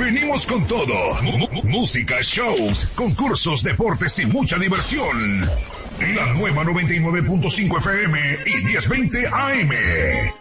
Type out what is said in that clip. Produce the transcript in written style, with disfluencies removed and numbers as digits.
venimos con todo. Música, shows, concursos, deportes y mucha diversión. La nueva 99.5 FM y 1020 AM.